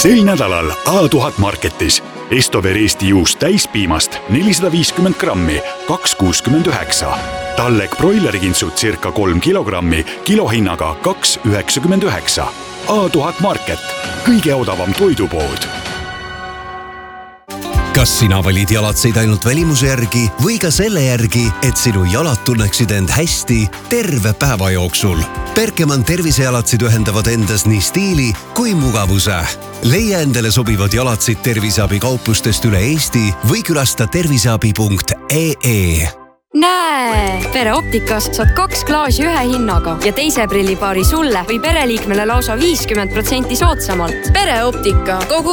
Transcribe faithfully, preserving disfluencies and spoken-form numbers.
Sel nädalal A tuhat Marketis Estover Eesti juust täispiimast nelisada viiskümmend grammi, kaks kuuskümmend üheksa. Tallek broilerikintsud circa kolm kilogrammi, kilohinnaga kaks üheksakümmend üheksa. A tuhat Market, kõige odavam toidupood. Kas sina valid jalatseid ainult välimuse järgi või ka selle järgi, et sinu jalad tunneksid end hästi terve päeva jooksul? Berkemann tervisejalatsid ühendavad endas nii stiili kui mugavuse. Leia endale sobivad jalatsid terviseabi kauplustest üle Eesti või külasta terviseabi punkt ee. Näe! Pereoptikas saad kaks klaasi ühe hinnaga ja teise prillipaari sulle või pereliikmele lausa viiskümmend protsenti soodsamalt. Pereoptika, kogu